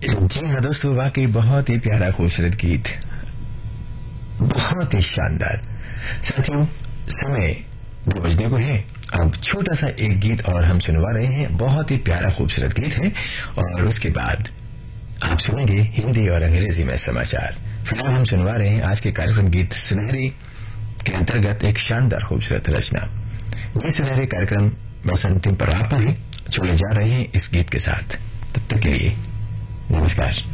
जी हाँ दोस्तों, वाकई बहुत ही प्यारा खूबसूरत गीत, बहुत ही शानदार। साथियों, समय 2 बजने को है। अब छोटा सा एक गीत और हम सुनवा रहे हैं। बहुत ही प्यारा खूबसूरत गीत है और उसके बाद आप सुनेंगे हिंदी और अंग्रेजी में समाचार। फिलहाल हम सुनवा रहे हैं आज के कार्यक्रम गीत सुनहरी के अंतर्गत एक शानदार खूबसूरत रचना। ये सुनहरे कार्यक्रम बस अंतिम पर आप ही छोड़े जा रहे हैं इस गीत के साथ। तब तक के लिए नमस्कार।